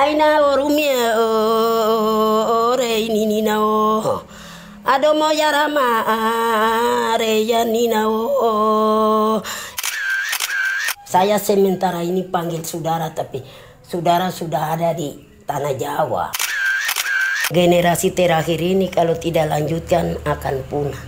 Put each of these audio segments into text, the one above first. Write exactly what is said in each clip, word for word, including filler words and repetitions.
Aina orumia ore nina o adomo yarama are yanina o. Saya sementara ini panggil saudara, tapi saudara sudah ada di tanah Jawa. Generasi terakhir ini kalau tidak lanjutkan akan punah.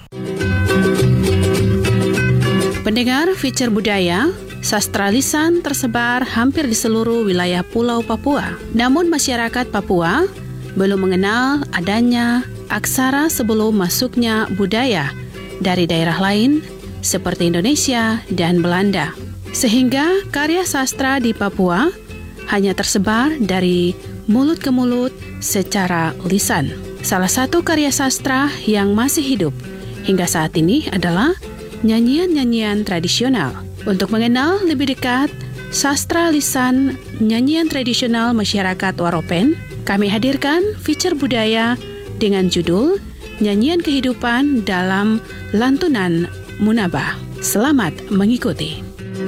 Pendengar Feature Budaya, sastra lisan tersebar hampir di seluruh wilayah Pulau Papua. Namun masyarakat Papua belum mengenal adanya aksara sebelum masuknya budaya dari daerah lain seperti Indonesia dan Belanda. Sehingga karya sastra di Papua hanya tersebar dari mulut ke mulut secara lisan. Salah satu karya sastra yang masih hidup hingga saat ini adalah nyanyian-nyanyian tradisional. Untuk mengenal lebih dekat sastra lisan nyanyian tradisional masyarakat Waropen, kami hadirkan feature budaya dengan judul Nyanyian Kehidupan dalam Lantunan Munabah. Selamat mengikuti.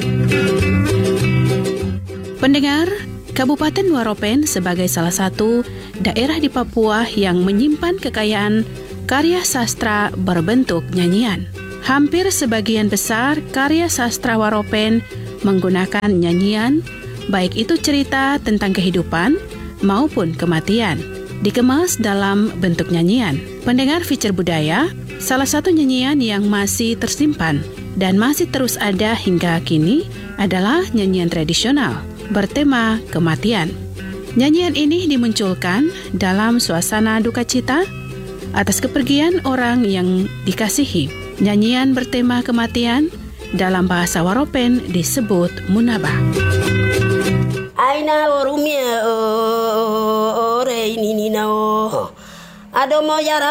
Pendengar, Kabupaten Waropen sebagai salah satu daerah di Papua yang menyimpan kekayaan karya sastra berbentuk nyanyian. Hampir sebagian besar karya sastra Waropen menggunakan nyanyian, baik itu cerita tentang kehidupan maupun kematian, dikemas dalam bentuk nyanyian. Pendengar feature budaya, salah satu nyanyian yang masih tersimpan dan masih terus ada hingga kini adalah nyanyian tradisional bertema kematian. Nyanyian ini dimunculkan dalam suasana duka cita atas kepergian orang yang dikasihi. Nyanyian bertema kematian dalam bahasa Waropen disebut munabah. Aina orumia ore nina o adomo yara